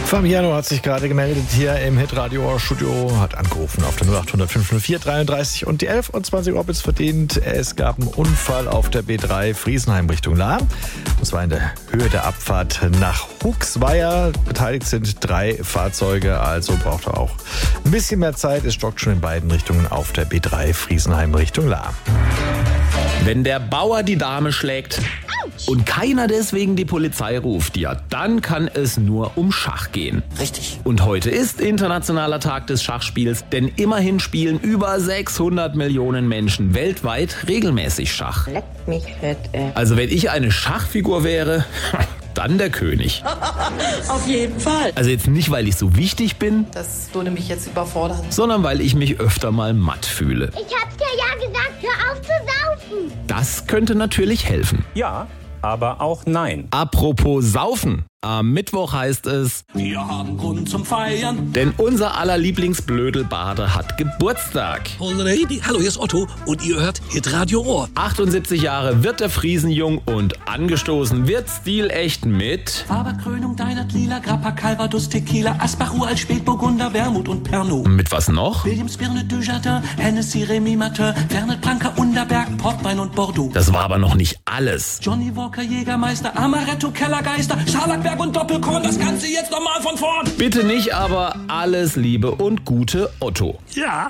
Fabiano hat sich gerade gemeldet hier im Hitradio Studio, hat angerufen auf der 0800 504 33 und die 11 und 20 Uhr bis verdient. Es gab einen Unfall auf der B3 Friesenheim Richtung Lahr. Das war in der Höhe der Abfahrt nach Huxweier. Beteiligt sind 3 Fahrzeuge, also braucht er auch ein bisschen mehr Zeit. Es stockt schon in beiden Richtungen auf der B3 Friesenheim Richtung Lahr. Wenn der Bauer die Dame schlägt und keiner deswegen die Polizei ruft, ja, dann kann es nur um Schach gehen. Richtig. Und heute ist internationaler Tag des Schachspiels, denn immerhin spielen über 600 Millionen Menschen weltweit regelmäßig Schach. Leck mich fett, ey. Also wenn ich eine Schachfigur wäre, dann der König. Auf jeden Fall. Also jetzt nicht, weil ich so wichtig bin, Das würde mich jetzt überfordern. sondern weil ich mich öfter mal matt fühle. Ich hab's dir ja gesagt, hör auf zu saufen. Das könnte natürlich helfen. Ja, aber auch nein. Apropos Saufen. Am Mittwoch heißt es, Wir haben Grund zum Feiern. denn unser aller Lieblingsblödelbade hat Geburtstag. Hallo, hier ist Otto und ihr hört Hitradio Ohr. 78 Jahre wird der Friesenjung und angestoßen wird stilecht mit Faberkrönung, Deinert, Lila, Grappa, Calvados, Tequila, Asbach, Uralt, Spätburgunder, Wermut und Pernod. mit was noch? Williams, Birne, Dujardin, Hennessy, Remy Martin, Fernet, Branca, Unterberg, Portwein und Bordeaux. Das war aber noch nicht alles. Johnny Walker, Jägermeister, Amaretto, Kellergeister, Scharlachberg und Doppelkorn. Das Ganze jetzt nochmal von vorn. Bitte nicht, aber alles Liebe und Gute, Otto. Ja.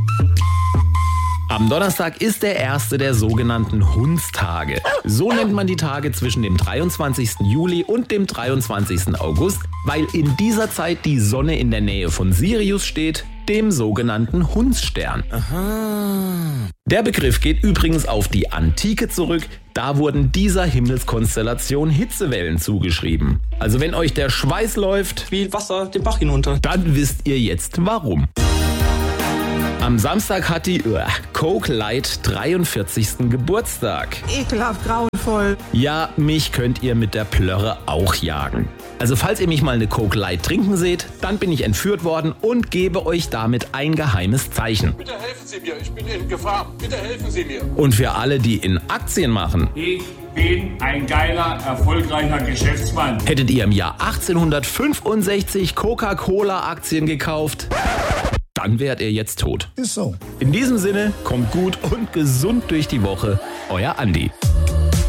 Am Donnerstag ist der erste der sogenannten Hundstage. So nennt man die Tage zwischen dem 23. Juli und dem 23. August, weil in dieser Zeit die Sonne in der Nähe von Sirius steht, dem sogenannten Hundsstern. Der Begriff geht übrigens auf die Antike zurück. Da wurden dieser Himmelskonstellation Hitzewellen zugeschrieben. Also wenn euch der Schweiß läuft, Wie Wasser den Bach hinunter. dann wisst ihr jetzt warum. Am Samstag hat die Coke Light 43. Geburtstag. Ekelhaft, grauenvoll. Ja, mich könnt ihr mit der Plörre auch jagen. Also falls ihr mich mal eine Coke Light trinken seht, dann bin ich entführt worden und gebe euch damit ein geheimes Zeichen. Bitte helfen Sie mir, ich bin in Gefahr. Bitte helfen Sie mir. Und für alle, die in Aktien machen, Ich bin ein geiler, erfolgreicher Geschäftsmann. hättet ihr im Jahr 1865 Coca-Cola-Aktien gekauft, dann wärt ihr jetzt tot. Ist so. In diesem Sinne, kommt gut und gesund durch die Woche. Euer Andi.